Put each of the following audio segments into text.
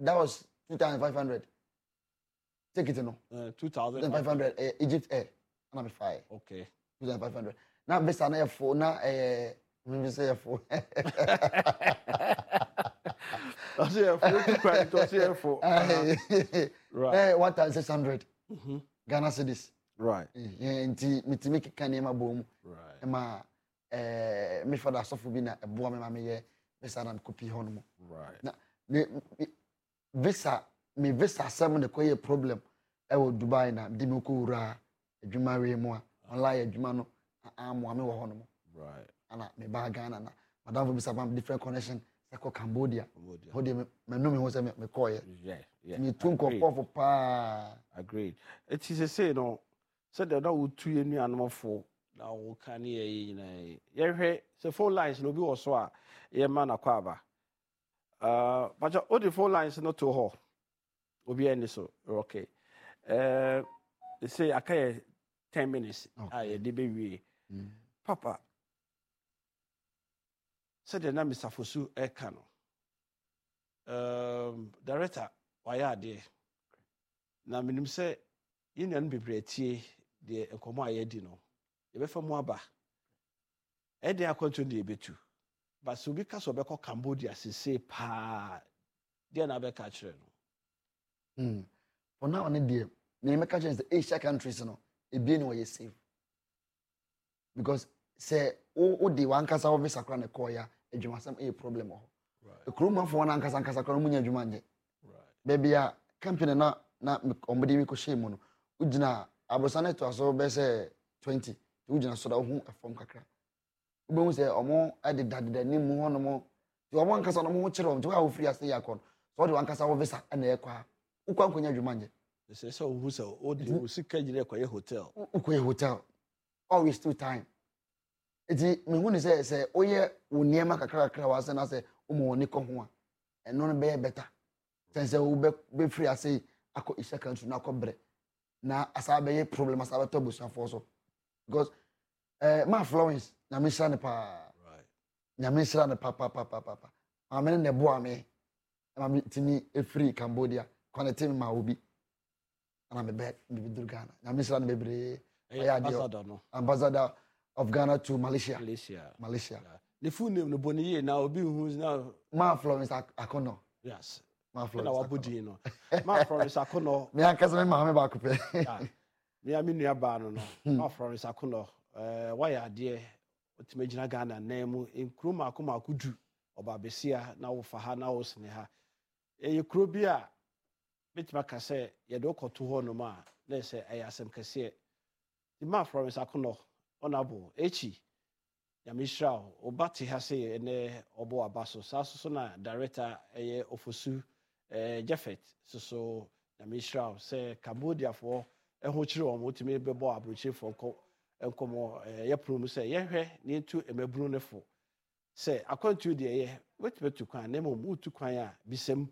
That was 2,500. Take it, 2,500. Egypt Air. And I'm fine. Okay. 2,500. Now, best I have 4. Now, maybe say 4. That's it. 4. Right. 1,600. Ghana cedis. Right. Me make kanema boom. Right. Me for that soft bina a boy me visa and copy honmo. Right. Now, visa 7 the quite problem. I will Dubai na dimuku ra adwuma we mo online adwuma no amo me wo hono mo. Right. Ana me ba Ghana na madam visa bam different connection ko Cambodia. Hodi me no me ho say me call ye. Yeah. Me tun ko for pa. Agreed. It is a say no. Said that would 2 year animal for now can ye na so 4 lines no be also a ye man akwaba. But all the 4 lines not to ho. Obi any so okay. They say I can 10 minutes. I did Papa said the name is Safosu Ekano. Director, why are there? Now, minim say, you know, be pretty the Nkoma Yedino. You be from Waba. Eddie, I continue to be but so because of Cambodia, say, pa, dear Nabeka Channel. For now, on the day, the catch is the Asia countries, it be no way safe. Because, say, the one cast of this across the Koya, a some a problem. The crew for one anchor and Casacomunia Jumanje. Baby, a company not omebody we shame on. Ujina, Abosane to us all best 20. Ujina soda who a form kakra. Ubu say, or more added that the name one more. You are one cast on a more children to our free as the yakon. So the one cast of this and the equa. Uquan Jumanje. They say so who's a old sick hotel. Ukwe hotel. Always 2 time. Eti me hu ni say oye wo niema kakra wa se na say o mo ni ko ho a eno no be better sense wo be free ase akọ Asia country na akọ na asa be problem asa be to busa for so because ma Florence na me sha ne pa right na me sha ne pa amene ne bo ame ma me tini e free Cambodia connect me ma obi ana me be Ghana na me sha ne bebre ambassador of Ghana to Malaysia. The full name no boni now obi who's now Ma Florence Akono. Yes. Ma Florence. Ma Florence Akono. Me ankasa me ma me ba ko pe. Me ami nua ba no. Ma Florence Akono. Why ade otimegyina Ghana na mu enkroma akoma akudu oba besia na wo fa ha na wo sene ha. Ye kro bi a betima ka se ye de okoto ho no ma na se ayasem kase. Ma Florence Akono Honorable Echi Yamishra Obati Hase ene Obo Abaso Saso na director Ofosu Jeffet so Yamishra say Cambodia for ho chire o motimi bebo abroche for enkomo ye promu say ye hwe ne tu emebru ne fo say according to the ye wetu kwan na mo mutu kwan a bisem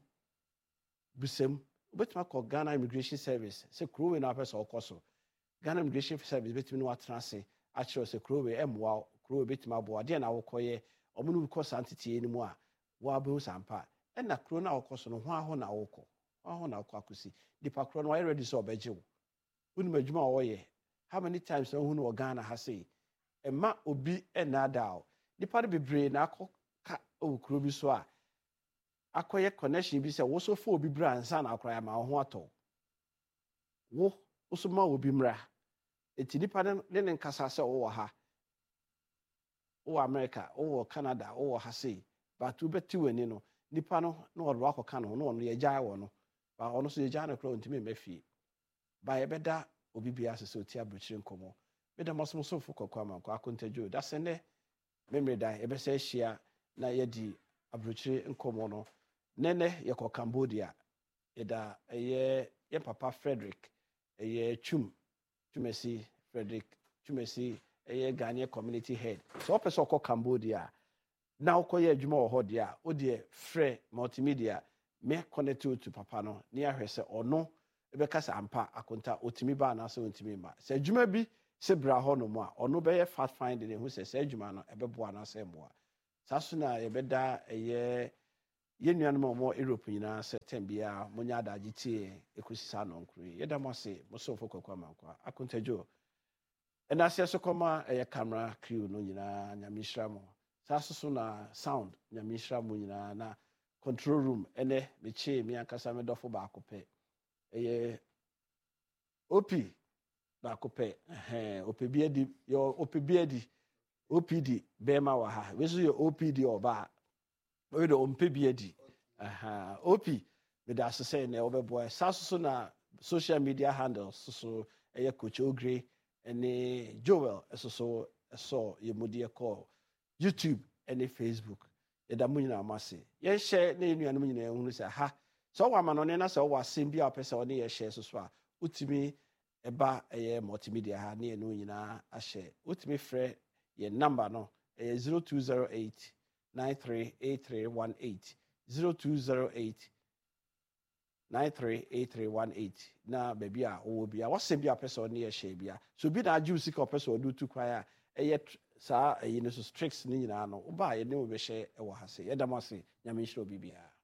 wetu ko Ghana Immigration Service say kruwe na person okoso Ghana Immigration Service betimi no atrase actually se krowe emwa krowe betima bo ade na wokoye omunu ko santete ni mu a wa be sampa e na kro na wokoso no ho aho na woko aho na kwakusi dipa kro no ready so obeje wo unu madwuma wo ye how many times hu no Ghana ha sei emma obi na dao dipa bebre na akoka o kro bi so a akoye connection bi se wo so fo obi bra ansa na akora ma ho ato wo so ma obi mra eti nipa ne nkasa se wo ha wo America wo Canada wo ha sei but ubeti wani no nipa no na wo akoka no no ye gyaa wo no ba ono so ye gyaa no kro ntimi mafie ba ye beda obi bia se oti abrochire nkomo beda masomo so fo kokwa man kwa akontajo da se ne memre dan e be se hia na ye di abrochire nkomo no nene ye ko Cambodia eda ye papa Frederick ye Tumesi Frederick Tumesi Ghanaian community head so person call Cambodia now call ye adwuma wo ho de a o de frɛ multimedia me connect to papa no ne ahwɛ sɛ ɔno ebɛkasa ampa akonta otimi ba na sɛ otimi ma sɛ adwuma bi sɛ bra ho no mu a ɔno bɛyɛ fact finding hu sɛ adwuma no ɛbɛboa na sɛ mboa saa so na yɛbɛda Yen nuanom mo Europe nyina se tembia monya adagye tie ekosisa no nkru. Yeda mo se mo so fokokwa mankwa. Akontajo. And as yes, koma a camera crew no nyina nyamishra mo. Saso na sound nyamishra mo nyina na control room ene me che me ankasa me dofo ba akopɛ. OP ba akopɛ. OPBD your OPBD OPD bema wa ha. We so your OPD oba. We do OPBD. OP me da so say na obeboy. Saso na social media handles so Coach Ogre and Joel so ye mudi call YouTube and Facebook da mu nyina amase ye share na enu anum nyina ehunu say ha so wa ma no ne na so wa sem bia opese one ye share so a utimi eba multimedia ha na enu nyina a share utimi frɛ ye number no 0208 938318 0208 938318 na baby a wo bia wasem bia person na ye share bia so bi na aju sika person do tu kwaya saa no so tricks ni nyina no ba ye ne wo be share e wo ha se ye damase nyame nhiro bibia